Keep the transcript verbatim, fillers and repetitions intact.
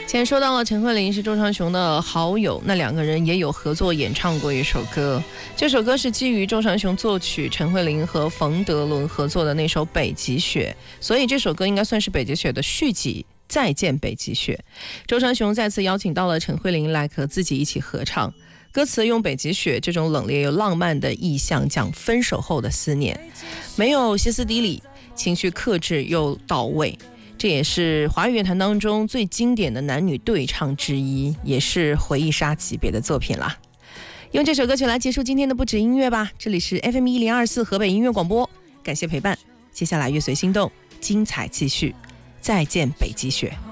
前说到了陈慧琳是周传雄的好友，那两个人也有合作演唱过一首歌，这首歌是基于周传雄作曲，陈慧琳和冯德伦合作的那首《北极雪》，所以这首歌应该算是《北极雪》的续集。再见北极雪，周传雄再次邀请到了陈慧琳来和自己一起合唱，歌词用北极雪这种冷冽又浪漫的意象讲分手后的思念，没有歇斯底里，情绪克制又到位，这也是华语乐坛当中最经典的男女对唱之一，也是回忆杀级别的作品啦。用这首歌曲来结束今天的不止音乐吧，这里是 F M 一零二四河北音乐广播，感谢陪伴，接下来乐随心动，精彩继续，再见北极雪。